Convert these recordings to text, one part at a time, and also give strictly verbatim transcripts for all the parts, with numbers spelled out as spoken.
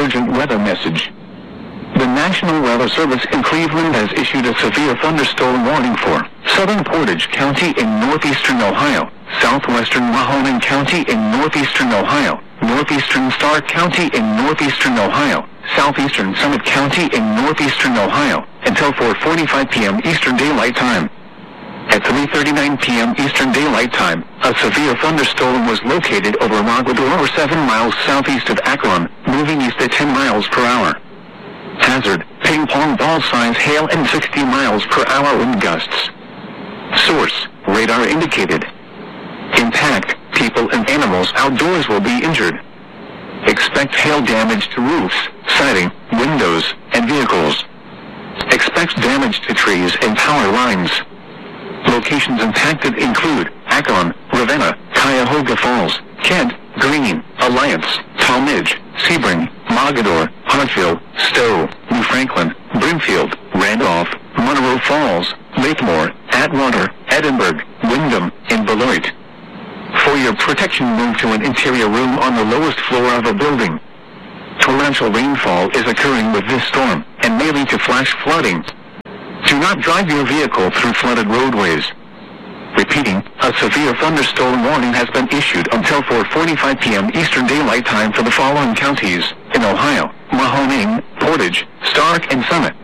urgent weather message. The National Weather Service in Cleveland has issued a severe thunderstorm warning for southern Portage County in northeastern Ohio, southwestern Mahoning County in northeastern Ohio, northeastern Stark County in northeastern Ohio, southeastern Summit County in northeastern Ohio, until four forty-five p.m. Eastern Daylight Time. At three thirty-nine p.m. Eastern Daylight Time, a severe thunderstorm was located over Mogador, seven miles southeast of Akron, moving east at ten miles per hour. Hazard, ping pong ball size hail and sixty miles per hour wind gusts. Source, radar indicated. Impact, people and animals outdoors will be injured. Expect hail damage to roofs, siding, windows, and vehicles. Expect damage to trees and power lines. Locations impacted include Akron, Ravenna, Cuyahoga Falls, Kent, Greene, Alliance, Talmadge, Sebring, Mogador, Hartville, Stowe, New Franklin, Brimfield, Randolph, Monroe Falls, Lakemore, Atwater, Edinburgh, Windham, and Beloit. For your protection, move to an interior room on the lowest floor of a building. Torrential rainfall is occurring with this storm and may lead to flash flooding. Do not drive your vehicle through flooded roadways. Repeating, a severe thunderstorm warning has been issued until four forty-five p.m. Eastern Daylight Time for the following counties in Ohio: Mahoning, Portage, Stark, and Summit.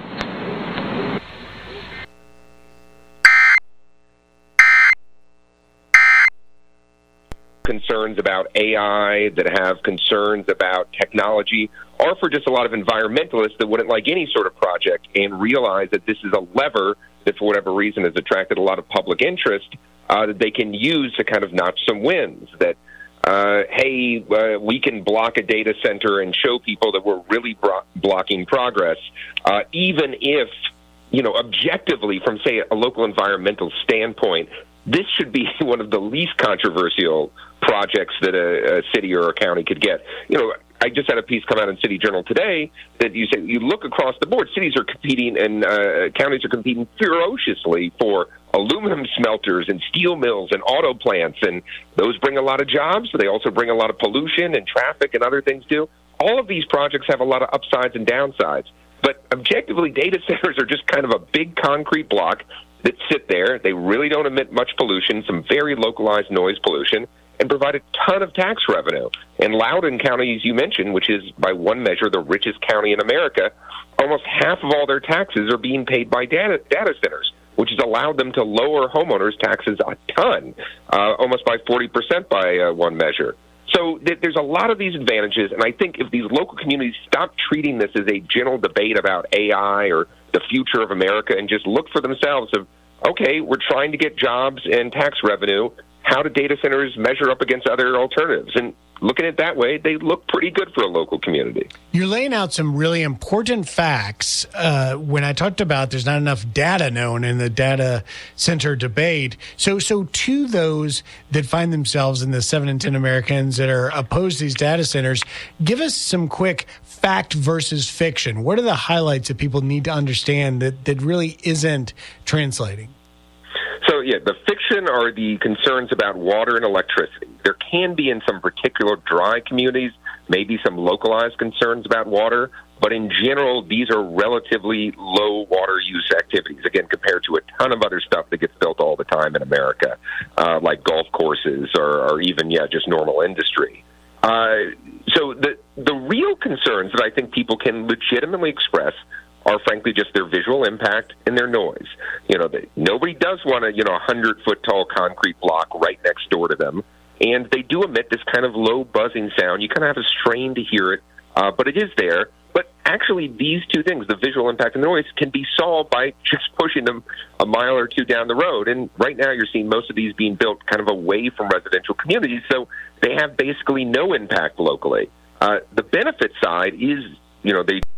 Concerns about A I, that have concerns about technology, or for just a lot of environmentalists that wouldn't like any sort of project and realize that this is a lever that, for whatever reason, has attracted a lot of public interest uh, that they can use to kind of notch some wins. That, uh, hey, uh, we can block a data center and show people that we're really bro- blocking progress, uh, even if, you know, objectively, from, say, a local environmental standpoint, this should be one of the least controversial projects that a, a city or a county could get. You know, I just had a piece come out in City Journal today that you say you look across the board, cities are competing and uh, counties are competing ferociously for aluminum smelters and steel mills and auto plants, and those bring a lot of jobs. They also bring a lot of pollution and traffic and other things too. All of these projects have a lot of upsides and downsides, but objectively, data centers are just kind of a big concrete block that sit there. They really don't emit much pollution, some very localized noise pollution, and provide a ton of tax revenue. And Loudoun County, as you mentioned, which is by one measure the richest county in America, almost half of all their taxes are being paid by data, data centers, which has allowed them to lower homeowners' taxes a ton, uh, almost by forty percent by uh, one measure. So th- there's a lot of these advantages, and I think if these local communities stop treating this as a general debate about A I or the future of America and just look for themselves of, okay, we're trying to get jobs and tax revenue, how do data centers measure up against other alternatives? And looking at it that way, they look pretty good for a local community. You're laying out some really important facts. Uh, when I talked about there's not enough data known in the data center debate. So, so to those that find themselves in the seven in ten Americans that are opposed to these data centers, give us some quick fact versus fiction. What are the highlights that people need to understand that, that really isn't translating? So, yeah, the fiction are the concerns about water and electricity. There can be in some particular dry communities, maybe some localized concerns about water, but in general, these are relatively low water use activities, again, compared to a ton of other stuff that gets built all the time in America, uh, like golf courses or, or even, yeah, just normal industry. Uh, so the the real concerns that I think people can legitimately express are frankly just their visual impact and their noise. You know, they, nobody does want a, you know, a hundred-foot-tall concrete block right next door to them, and they do emit this kind of low buzzing sound. You kind of have to strain to hear it, uh, but it is there. But actually, these two things, the visual impact and the noise, can be solved by just pushing them a mile or two down the road. And right now, you're seeing most of these being built kind of away from residential communities, so they have basically no impact locally. Uh, the benefit side is, you know, they